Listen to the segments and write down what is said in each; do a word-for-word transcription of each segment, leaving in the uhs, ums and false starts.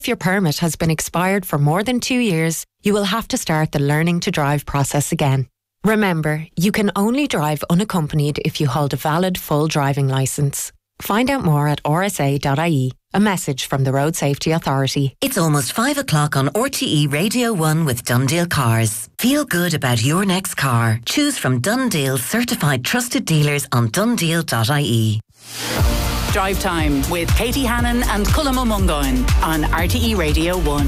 If your permit has been expired for more than two years, you will have to start the learning to drive process again. Remember, you can only drive unaccompanied if you hold a valid full driving licence. Find out more at r s a dot i e. A message from the Road Safety Authority. It's almost five o'clock on R T E Radio one with Dundale Cars. Feel good about your next car. Choose from Dundale's certified trusted dealers on dundale dot i e. Drive Time with Katie Hannon and Cullum O'Mungoin on R T E Radio one.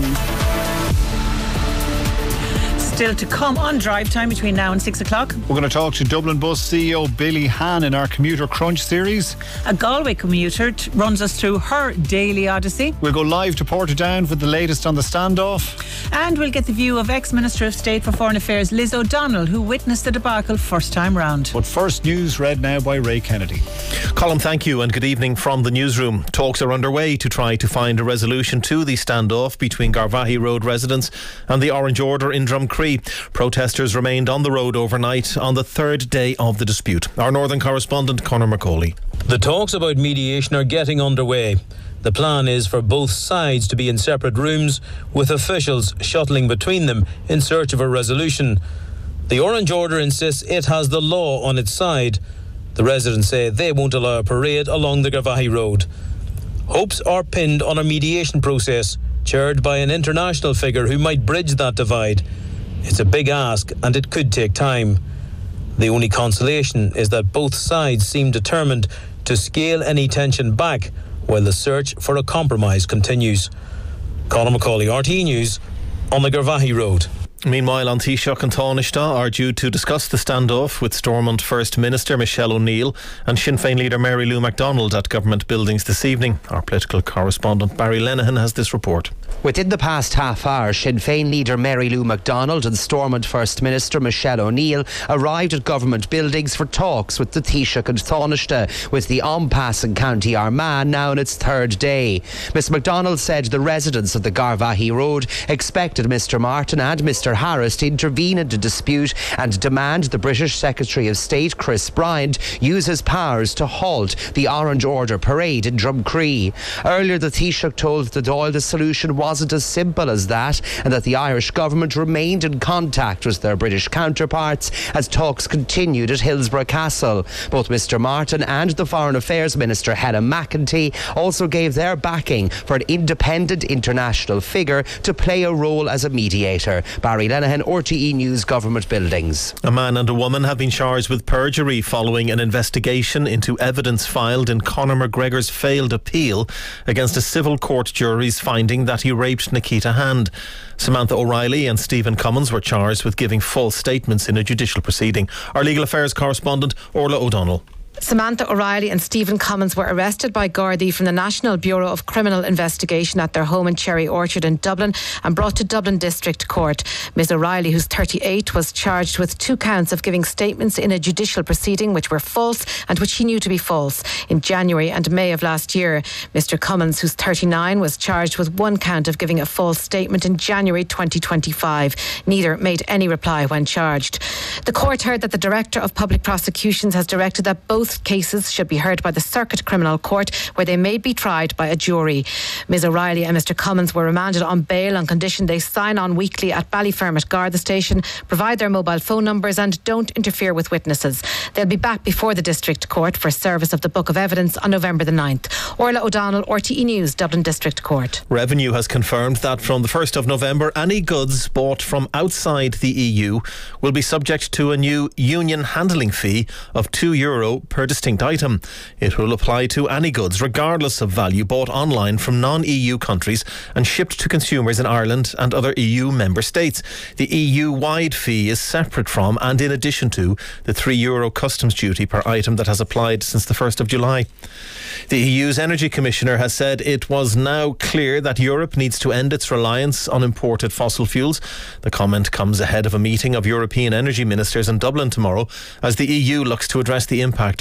Still to come on Drive Time between now and six o'clock. We're going to talk to Dublin Bus C E O Billy Hann in our Commuter Crunch series. A Galway commuter t- runs us through her daily odyssey. We'll go live to Portadown for the latest on the standoff. And we'll get the view of ex-Minister of State for Foreign Affairs Liz O'Donnell, who witnessed the debacle first time round. But first, news read now by Ray Kennedy. Colin, thank you and good evening from the newsroom. Talks are underway to try to find a resolution to the standoff between Garvaghey Road residents and the Orange Order in Drumcree. Protesters remained on the road overnight on the third day of the dispute. Our northern correspondent Conor McCauley. The talks about mediation are getting underway. The plan is for both sides to be in separate rooms, with officials shuttling between them in search of a resolution. The Orange Order insists it has the law on its side. The residents say they won't allow a parade along the Garvaghey Road. Hopes are pinned on a mediation process, chaired by an international figure who might bridge that divide. It's a big ask and it could take time. The only consolation is that both sides seem determined to scale any tension back while the search for a compromise continues. Conor McCauley, R T E News, on the Garvaghey Road. Meanwhile, An Taoiseach and Taoiseach are due to discuss the standoff with Stormont First Minister Michelle O'Neill and Sinn Féin leader Mary Lou McDonald at government buildings this evening. Our political correspondent Barry Lenihan has this report. Within the past half hour, Sinn Féin leader Mary Lou McDonald and Stormont First Minister Michelle O'Neill arrived at government buildings for talks with the Taoiseach and Taoiseach, with the impasse in County Armagh now in its third day. Miss McDonald said the residents of the Garvaghey Road expected Mr Martin and Mr Harris to intervene in the dispute and demand the British Secretary of State Chris Bryant use his powers to halt the Orange Order parade in Drumcree. Earlier, the Taoiseach told the Dáil the solution wasn't as simple as that, and that the Irish government remained in contact with their British counterparts as talks continued at Hillsborough Castle. Both Mr Martin and the Foreign Affairs Minister Helen McEntee also gave their backing for an independent international figure to play a role as a mediator. Barry Lenihan, R T E News, Government Buildings. A man and a woman have been charged with perjury following an investigation into evidence filed in Conor McGregor's failed appeal against a civil court jury's finding that he raped Nikita Hand. Samantha O'Reilly and Stephen Cummins were charged with giving false statements in a judicial proceeding. Our legal affairs correspondent Orla O'Donnell. Samantha O'Reilly and Stephen Cummins were arrested by Gardaí from the National Bureau of Criminal Investigation at their home in Cherry Orchard in Dublin and brought to Dublin District Court. Miz O'Reilly, who's thirty-eight, was charged with two counts of giving statements in a judicial proceeding which were false and which he knew to be false in January and May of last year. Mr Cummins, who's thirty-nine, was charged with one count of giving a false statement in January twenty twenty-five. Neither made any reply when charged. The court heard that the Director of Public Prosecutions has directed that both cases should be heard by the Circuit Criminal Court, where they may be tried by a jury. Miz O'Reilly and Mr Cummins were remanded on bail on condition they sign on weekly at Ballyfermot Garda Station, provide their mobile phone numbers and don't interfere with witnesses. They'll be back before the District Court for service of the Book of Evidence on November the ninth. Orla O'Donnell, R T E News, Dublin District Court. Revenue has confirmed that from the first of November, any goods bought from outside the E U will be subject to a new union handling fee of two euro per distinct item. It will apply to any goods, regardless of value, bought online from non-E U countries and shipped to consumers in Ireland and other E U member states. The E U-wide fee is separate from and in addition to the three euro customs duty per item that has applied since the first of July. The E U's Energy Commissioner has said it was now clear that Europe needs to end its reliance on imported fossil fuels. The comment comes ahead of a meeting of European energy ministers in Dublin tomorrow as the E U looks to address the impact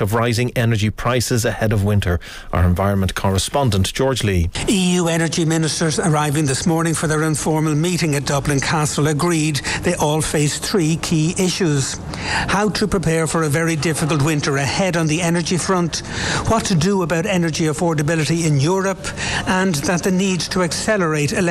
of rising energy prices ahead of winter. Our environment correspondent, George Lee. E U energy ministers arriving this morning for their informal meeting at Dublin Castle agreed they all face three key issues. How to prepare for a very difficult winter ahead on the energy front, what to do about energy affordability in Europe, and that the need to accelerate